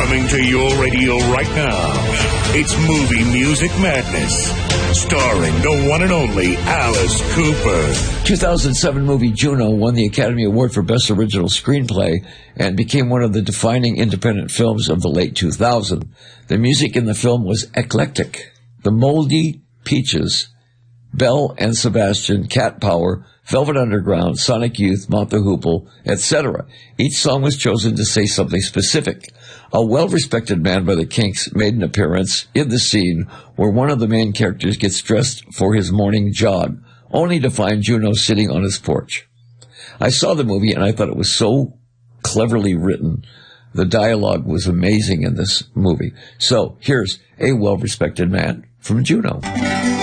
Coming to your radio right now, it's Movie Music Madness, starring the one and only Alice Cooper. 2007 movie Juno won the Academy Award for Best Original Screenplay and became one of the defining independent films of the late 2000s. The music in the film was eclectic. The Moldy, Peaches, Belle and Sebastian, Cat Power, Velvet Underground, Sonic Youth, Mount the Hoople, etc. Each song was chosen to say something specific. A well-respected man by the Kinks made an appearance in the scene where one of the main characters gets dressed for his morning jog, only to find Juno sitting on his porch. I saw the movie and I thought it was so cleverly written. The dialogue was amazing in this movie. So here's a well-respected man from Juno.